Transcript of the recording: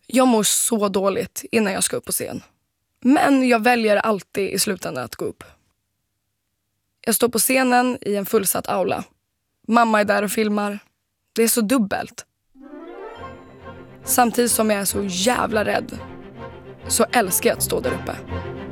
Jag mår så dåligt innan jag ska upp på scen. Men jag väljer alltid i slutändan att gå upp. Jag står på scenen i en fullsatt aula. Mamma är där och filmar. Det är så dubbelt. Samtidigt som jag är så jävla rädd så älskar jag att stå där uppe.